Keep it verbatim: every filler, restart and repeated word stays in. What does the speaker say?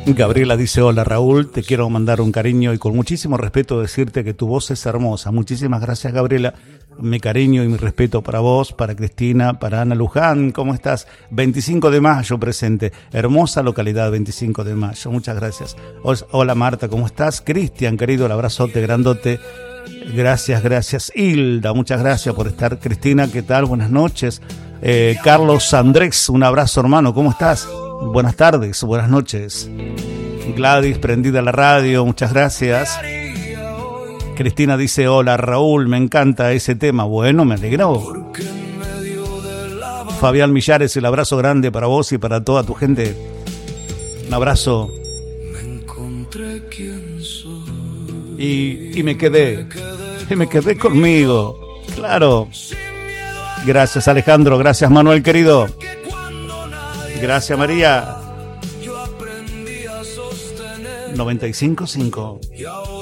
Gabriela dice: hola Raúl, te quiero mandar un cariño y con muchísimo respeto decirte que tu voz es hermosa. Muchísimas gracias, Gabriela. Mi cariño y mi respeto para vos, para Cristina, para Ana Luján. ¿Cómo estás? veinticinco de mayo presente. Hermosa localidad, veinticinco de mayo. Muchas gracias. Hola Marta, ¿cómo estás? Cristian, querido, el abrazote grandote. Gracias, gracias. Hilda, muchas gracias por estar. Cristina, ¿qué tal? Buenas noches. Eh, Carlos Andrés, un abrazo, hermano. ¿Cómo estás? Buenas tardes, buenas noches. Gladys, prendida la radio, muchas gracias. Cristina dice: hola Raúl, me encanta ese tema. Bueno, me alegro. Fabián Millares, el abrazo grande para vos y para toda tu gente. Un abrazo. Y, y me quedé, y me quedé conmigo, claro. Gracias Alejandro, gracias Manuel querido. Gracias María. noventa y cinco punto cinco.